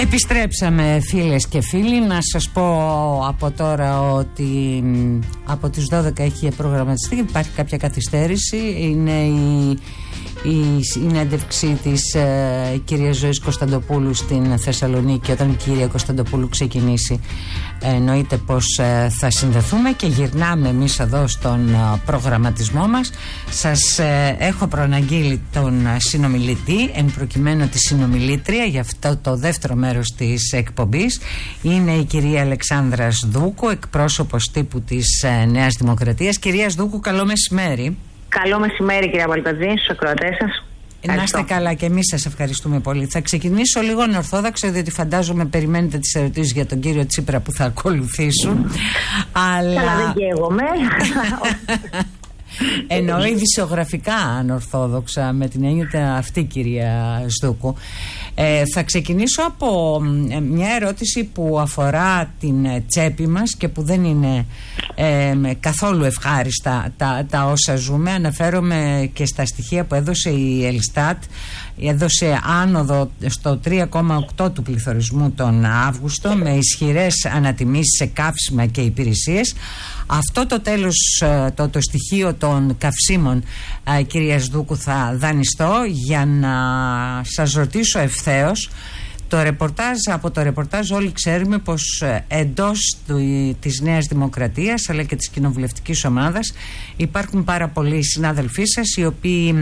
Επιστρέψαμε, φίλες και φίλοι. Να σας πω από τώρα ότι από τις 12 έχει προγραμματιστεί. Υπάρχει κάποια καθυστέρηση. Είναι η συνέντευξη της κυρίας Ζωής Κωνσταντοπούλου στην Θεσσαλονίκη. Όταν η κυρία Κωνσταντοπούλου ξεκινήσει, εννοείται πως θα συνδεθούμε και γυρνάμε εμείς εδώ στον προγραμματισμό μας. Σας έχω προαναγγείλει τον συνομιλητή, εν προκειμένου τη συνομιλήτρια για αυτό το δεύτερο μέρος της εκπομπής. Είναι η κυρία Αλεξάνδρα Σδούκου, εκπρόσωπος τύπου της Νέας Δημοκρατίας. Κυρία Σδούκου, καλό μεσημέρι. Καλό μεσημέρι, κυρία Μπαλτατζή, στους ακροατές σας. Να είστε καλά, και εμείς σας ευχαριστούμε πολύ. Θα ξεκινήσω λίγο ανορθόδοξα, διότι φαντάζομαι περιμένετε τις ερωτήσεις για τον κύριο Τσίπρα που θα ακολουθήσουν. Αλλά δεν καίγομαι. Εννοεί δισεογραφικά ανορθόδοξα, με την έννοια αυτή, κυρία Σδούκου. Θα ξεκινήσω από μια ερώτηση που αφορά την τσέπη μας και που δεν είναι καθόλου ευχάριστα τα όσα ζούμε. Αναφέρομαι και στα στοιχεία που έδωσε η Ελστάτ. Έδωσε άνοδο στο 3,8 του πληθωρισμού τον Αύγουστο, με ισχυρές ανατιμήσεις σε καύσιμα και υπηρεσίες. Αυτό το τέλος, το στοιχείο των καυσίμων, κυρία Σδούκου, θα δανειστώ για να σας ρωτήσω ευθέως. Από το ρεπορτάζ όλοι ξέρουμε πως εντός της Νέας Δημοκρατίας αλλά και της κοινοβουλευτικής ομάδας υπάρχουν πάρα πολλοί συνάδελφοί σας οι οποίοι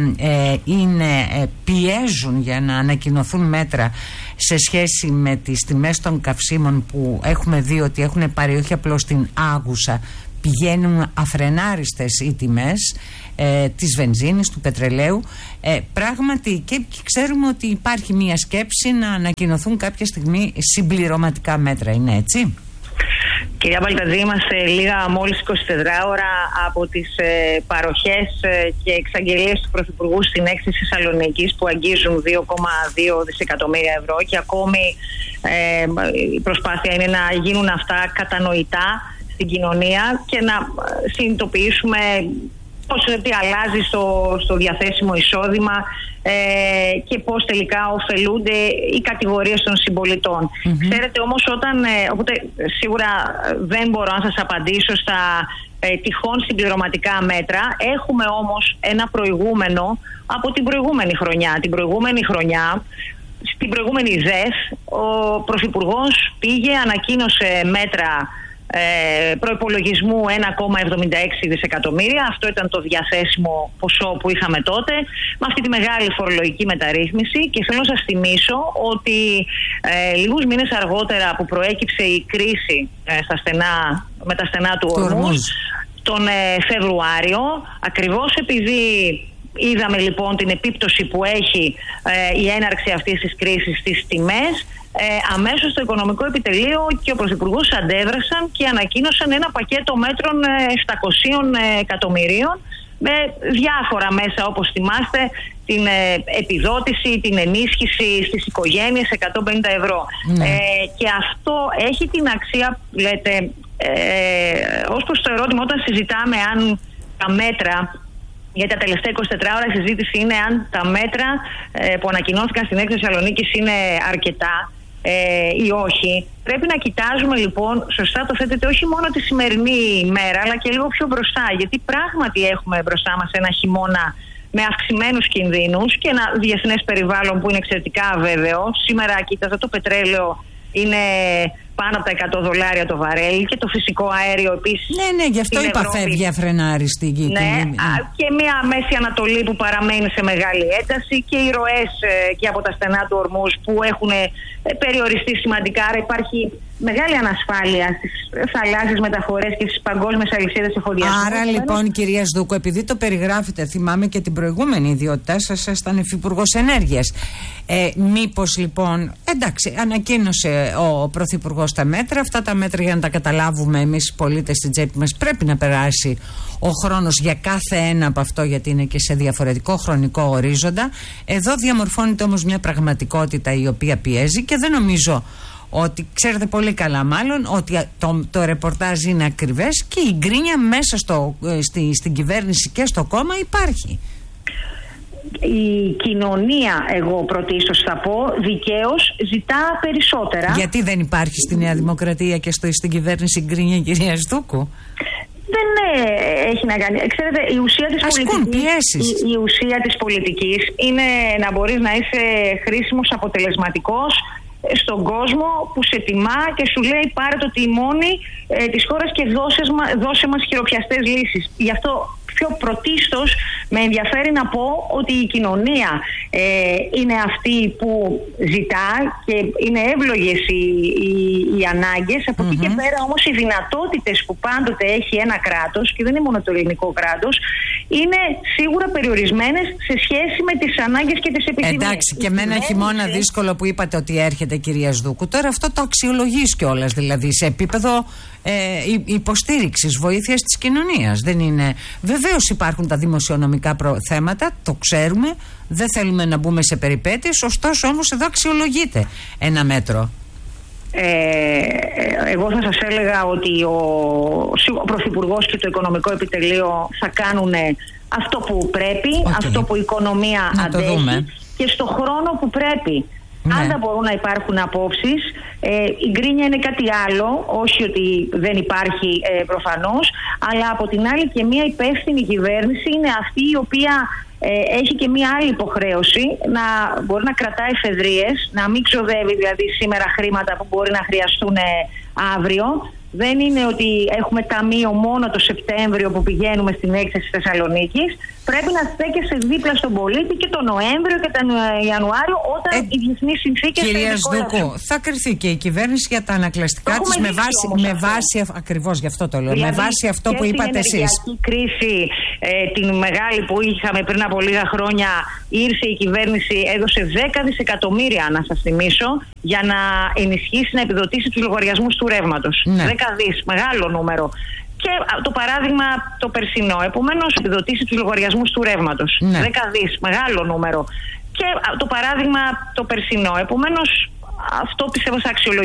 πιέζουν για να ανακοινωθούν μέτρα σε σχέση με τις τιμές των καυσίμων, που έχουμε δει ότι έχουν πάρει όχι απλώς την άγουσα, πηγαίνουν αφρενάριστες οι τιμές της βενζίνης, του πετρελαίου. Πράγματι, και ξέρουμε ότι υπάρχει μια σκέψη να ανακοινωθούν κάποια στιγμή συμπληρωματικά μέτρα. Είναι έτσι? Κυρία Μπαλτατζή, είμαστε λίγα μόλις 24 ώρα από τις παροχές και εξαγγελίες του Πρωθυπουργού στην έκθεση Θεσσαλονίκης, που αγγίζουν 2,2 δισεκατομμύρια ευρώ, και ακόμη η προσπάθεια είναι να γίνουν αυτά κατανοητά στην κοινωνία και να συνειδητοποιήσουμε πώς τι αλλάζει στο διαθέσιμο εισόδημα και πώς τελικά ωφελούνται οι κατηγορίες των συμπολιτών. Ξέρετε όμως, οπότε σίγουρα δεν μπορώ να σας απαντήσω στα τυχόν συμπληρωματικά μέτρα. Έχουμε όμως ένα προηγούμενο από την προηγούμενη χρονιά. Την προηγούμενη χρονιά, στην προηγούμενη ΔΕΘ, ο Πρωθυπουργός πήγε, ανακοίνωσε μέτρα προϋπολογισμού 1,76 δισεκατομμύρια. Αυτό ήταν το διαθέσιμο ποσό που είχαμε τότε, με αυτή τη μεγάλη φορολογική μεταρρύθμιση. Και θέλω να σας θυμίσω ότι λίγους μήνες αργότερα που προέκυψε η κρίση με τα στενά του Ορμούζ τον Φεβρουάριο, ακριβώς επειδή είδαμε λοιπόν την επίπτωση που έχει η έναρξη αυτής της κρίσης στις τιμές, αμέσως το Οικονομικό Επιτελείο και ο Πρωθυπουργός αντέδρασαν και ανακοίνωσαν ένα πακέτο μέτρων 700 εκατομμυρίων με διάφορα μέσα, όπως θυμάστε, την επιδότηση, την ενίσχυση στις οικογένειες 150 ευρώ. Και αυτό έχει την αξία, λέτε, ως προς το ερώτημα, όταν συζητάμε αν τα μέτρα, για τα τελευταία 24 ώρα η συζήτηση είναι αν τα μέτρα που ανακοινώθηκαν στην έκθεση Θεσσαλονίκης είναι αρκετά ή όχι. Πρέπει να κοιτάζουμε λοιπόν, σωστά το θέτετε, όχι μόνο τη σημερινή ημέρα, αλλά και λίγο πιο μπροστά, γιατί πράγματι έχουμε μπροστά μας ένα χειμώνα με αυξημένους κινδύνους και ένα διεθνές περιβάλλον που είναι εξαιρετικά βέβαιο. Σήμερα κοίταζα, το πετρέλαιο είναι πάνω από τα $100 το βαρέλι και το φυσικό αέριο επίσης. Ναι, γι' αυτό είπα φεύγει αφρενάριστη η γη. Και μια Μέση Ανατολή που παραμένει σε μεγάλη ένταση και οι ροές και από τα στενά του Ορμούζ που έχουν περιοριστεί σημαντικά. Άρα υπάρχει μεγάλη ανασφάλεια στις θαλάσσιες μεταφορές και στις παγκόσμιες αλυσίδες εφοδιασμού. Άρα λοιπόν, κυρία Σδούκου, επειδή το περιγράφετε, θυμάμαι και την προηγούμενη ιδιότητά σας, ήσασταν υφυπουργός ενέργειας. Μήπως λοιπόν, εντάξει, ανακοίνωσε ο Πρωθυπουργός τα μέτρα. Αυτά τα μέτρα, για να τα καταλάβουμε εμείς οι πολίτες στην τσέπη μας, πρέπει να περάσει ο χρόνος για κάθε ένα από αυτό, γιατί είναι και σε διαφορετικό χρονικό ορίζοντα. Εδώ διαμορφώνεται όμως μια πραγματικότητα η οποία πιέζει, και δεν νομίζω ότι, ξέρετε πολύ καλά μάλλον, ότι το ρεπορτάζ είναι ακριβές, και η γκρίνια μέσα στην κυβέρνηση και στο κόμμα υπάρχει. η κοινωνία, εγώ πρωτίστως θα πω, δικαίως ζητά περισσότερα. Γιατί δεν υπάρχει στη Νέα Δημοκρατία και στην κυβέρνηση γκρίνια, κυρία Σδούκου? Δεν έχει να κάνει. Ξέρετε, η ουσία της πολιτικής είναι να μπορείς να είσαι χρήσιμος, αποτελεσματικός στον κόσμο που σε τιμά και σου λέει πάρε το τιμόνι της χώρας και δώσε μας χειροπιαστές λύσεις. Γι' αυτό πιο πρωτίστως με ενδιαφέρει να πω ότι η κοινωνία είναι αυτή που ζητά και είναι εύλογες οι ανάγκες. Από εκεί και πέρα όμως οι δυνατότητες που πάντοτε έχει ένα κράτος, και δεν είναι μόνο το ελληνικό κράτος, είναι σίγουρα περιορισμένες σε σχέση με τις ανάγκες και τις επιθυμίες. Εντάξει, και με ένα χειμώνα δύσκολο που είπατε ότι έρχεται, κυρία Σδούκου, τώρα αυτό το αξιολογείς κιόλας, δηλαδή σε επίπεδο υποστήριξης, βοήθειας της κοινωνίας. Δεν είναι. Βεβαίως υπάρχουν τα δημοσιονομικά θέματα, το ξέρουμε, δεν θέλουμε να μπούμε σε περιπέτειες, ωστόσο όμως εδώ αξιολογείται ένα μέτρο. Εγώ θα σας έλεγα ότι ο Πρωθυπουργός και το Οικονομικό Επιτελείο θα κάνουν αυτό που πρέπει, αυτό που η οικονομία αντέχει και στο χρόνο που πρέπει. Ναι. Αν δεν μπορούν να υπάρχουν απόψεις, η γκρίνια είναι κάτι άλλο, όχι ότι δεν υπάρχει προφανώς, αλλά από την άλλη και μια υπεύθυνη κυβέρνηση είναι αυτή η οποία έχει και μια άλλη υποχρέωση να μπορεί να κρατάει εφεδρίες, να μην ξοδεύει δηλαδή σήμερα χρήματα που μπορεί να χρειαστούν αύριο. Δεν είναι ότι έχουμε ταμείο μόνο το Σεπτέμβριο που πηγαίνουμε στην έκθεση Θεσσαλονίκης. Πρέπει να στέκεσαι δίπλα στον πολίτη και τον Νοέμβριο και τον Ιανουάριο όταν οι διεθνείς συνθήκες... Κυρία Σδούκου, θα κριθεί και η κυβέρνηση για τα ανακλαστικά της με βάση ακριβώς γι' αυτό το λέω, δηλαδή, με βάση αυτό που είπατε εσείς. Στην ενεργειακή κρίση την μεγάλη που είχαμε πριν από λίγα χρόνια, ήρθε η κυβέρνηση, έδωσε 10 δισεκατομμύρια, να σας θυμίσω, για να ενισχύσει, να επιδοτήσει τους λογαριασμούς του ρεύματος. 10 δις, μεγάλο νούμερο. Και το παράδειγμα το περσινό, επομένως, επιδοτήσει τους λογαριασμούς του ρεύματος. 10 δις, μεγάλο νούμερο. Και το παράδειγμα το περσινό, επομένως, αυτό πιστεύω θα αξιολογήσει.